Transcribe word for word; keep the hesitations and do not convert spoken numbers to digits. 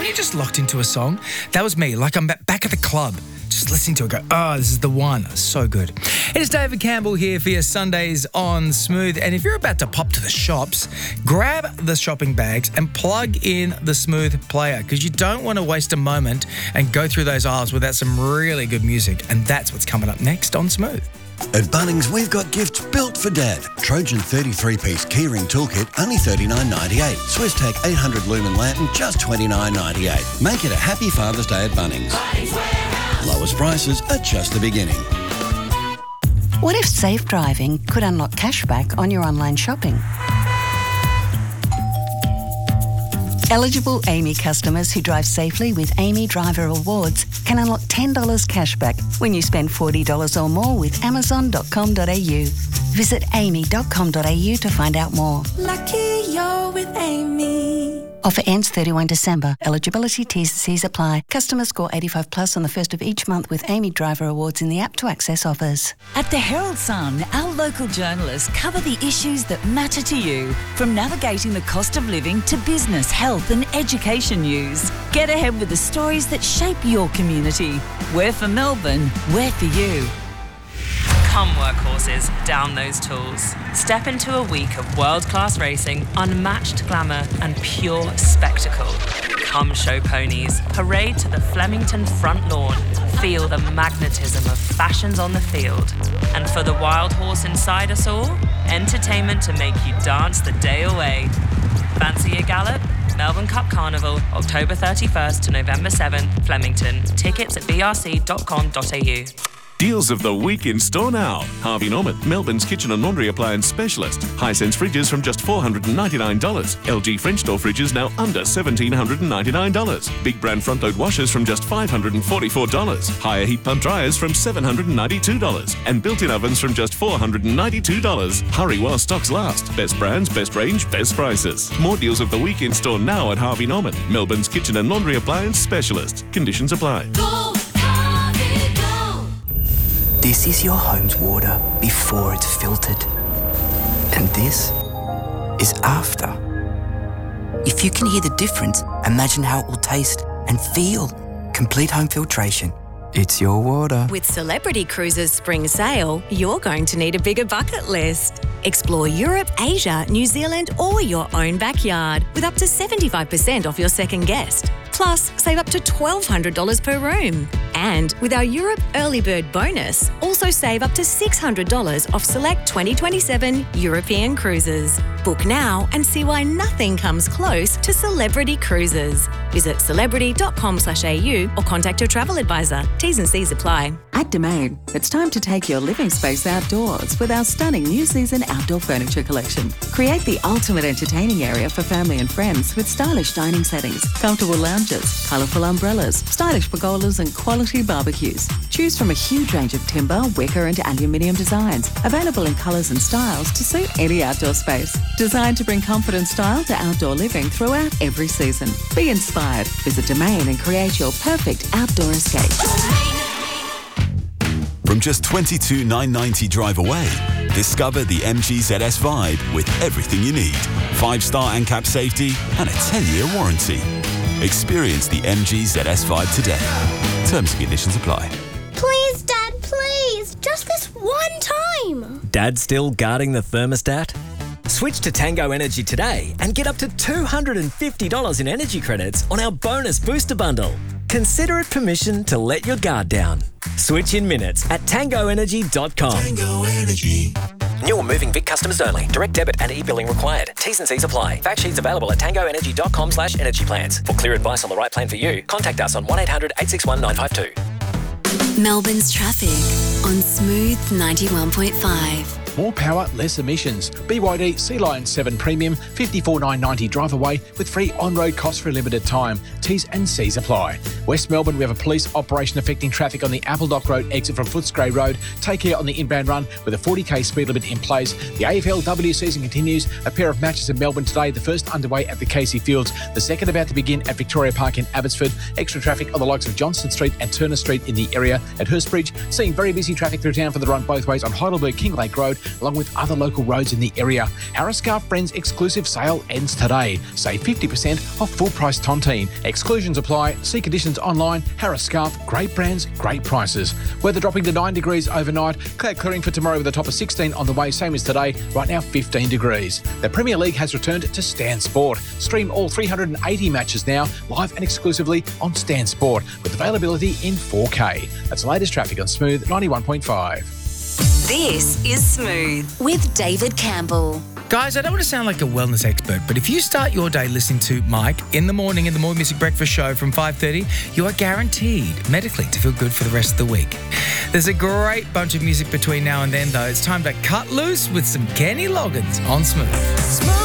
you just locked into a song? That was me, like I'm back at the club, just listening to it, go, oh, this is the one. So good. It is David Campbell here for your Sundays on Smooth. And if you're about to pop to the shops, grab the shopping bags and plug in the Smooth player, because you don't want to waste a moment and go through those aisles without some really good music. And that's what's coming up next on Smooth. At Bunnings, we've got gifts built for Dad. Trojan thirty-three piece keyring toolkit, only thirty-nine ninety-eight. SwissTech eight hundred lumen lantern, just twenty-nine ninety-eight. Make it a happy Father's Day at Bunnings. Bunnings Warehouse. Lowest prices are just the beginning. What if safe driving could unlock cashback on your online shopping? Eligible A M Y customers who drive safely with A M Y Driver Awards can unlock ten dollars cashback when you spend forty dollars or more with amazon dot com dot a u. Visit a m y dot com dot a u to find out more. Lucky you're with A M Y. Offer ends thirty-first December. Eligibility T's and C's apply. Customers score eighty-five plus on the first of each month with A M Y Driver Awards in the app to access offers. At the Herald Sun, our local journalists cover the issues that matter to you, from navigating the cost of living to business, health and education news. Get ahead with the stories that shape your community. We're for Melbourne, we're for you. Come workhorses, down those tools. Step into a week of world-class racing, unmatched glamour and pure spectacle. Come show ponies, parade to the Flemington front lawn, feel the magnetism of fashions on the field. And for the wild horse inside us all, entertainment to make you dance the day away. Fancy a gallop? Melbourne Cup Carnival, October thirty-first to November seventh, Flemington. Tickets at b r c dot com dot a u. Deals of the week in store now. Harvey Norman, Melbourne's kitchen and laundry appliance specialist. Hisense fridges from just four hundred ninety-nine dollars. L G French door fridges now under one thousand seven hundred ninety-nine dollars. Big brand front load washers from just five hundred forty-four dollars. Higher heat pump dryers from seven hundred ninety-two dollars. And built-in ovens from just four hundred ninety-two dollars. Hurry while stocks last. Best brands, best range, best prices. More deals of the week in store now at Harvey Norman, Melbourne's kitchen and laundry appliance specialist. Conditions apply. Go, Harvey, go. This is your home's water before it's filtered. And this is after. If you can hear the difference, imagine how it will taste and feel. Complete home filtration. It's your water. With Celebrity Cruises Spring Sale, you're going to need a bigger bucket list. Explore Europe, Asia, New Zealand or your own backyard with up to seventy-five percent off your second guest. Plus, save up to twelve hundred dollars per room. And with our Europe Early Bird bonus, also save up to six hundred dollars off select twenty twenty-seven European cruises. Book now and see why nothing comes close to Celebrity Cruises. Visit celebrity dot com slash a u or contact your travel advisor. T's and C's apply. At Domain, it's time to take your living space outdoors with our stunning new season outdoor furniture collection. Create the ultimate entertaining area for family and friends with stylish dining settings, comfortable lounges, colourful umbrellas, stylish pergolas and quality barbecues. Choose from a huge range of timber, wicker and aluminium designs, available in colours and styles to suit any outdoor space. Designed to bring comfort and style to outdoor living throughout every season. Be inspired. Visit Domain and create your perfect outdoor escape. From just twenty-two thousand nine hundred ninety drive away, discover the M G Z S Vibe with everything you need. Five-star ANCAP safety and a ten-year warranty. Experience the M G Z S Vibe today. Terms and conditions apply. Please, Dad, please. Just this one time. Dad still guarding the thermostat? Switch to Tango Energy today and get up to two hundred fifty dollars in energy credits on our bonus booster bundle. Consider it permission to let your guard down. Switch in minutes at tango energy dot com. Tango Energy. New or moving Vic customers only. Direct debit and e-billing required. T's and C's apply. Fact sheets available at tango energy dot com slash energy plans. For clear advice on the right plan for you, contact us on one eight hundred eight six one nine five two. Melbourne's traffic on Smooth ninety-one point five. More power, less emissions. B Y D Sea Lion seven Premium, fifty-four thousand nine hundred ninety drive away with free on-road costs for a limited time. T's and C's apply. West Melbourne, we have a police operation affecting traffic on the Appledock Road exit from Footscray Road. Take care on the inbound run with a forty k speed limit in place. The A F L W season continues. A pair of matches in Melbourne today. The first underway at the Casey Fields. The second about to begin at Victoria Park in Abbotsford. Extra traffic on the likes of Johnston Street and Turner Street in the area at Hurstbridge. Seeing very busy traffic through town for the run both ways on Heidelberg King Lake Road. along with other local roads in the area. Harris Scarf Friends exclusive sale ends today. Save fifty percent off full price tontine. Exclusions apply. See conditions online. Harris Scarf, great brands, great prices. Weather dropping to nine degrees overnight. Cloud clearing for tomorrow with a top of sixteen on the way, same as today. Right now, fifteen degrees. The Premier League has returned to Stan Sport. Stream all three hundred eighty matches now, live and exclusively on Stan Sport, with availability in four K. That's the latest traffic on Smooth ninety-one point five. This is Smooth with David Campbell. Guys, I don't want to sound like a wellness expert, but if you start your day listening to Mike in the morning in the More Music Breakfast Show from five thirty, you are guaranteed medically to feel good for the rest of the week. There's a great bunch of music between now and then, though. It's time to cut loose with some Kenny Loggins on Smooth.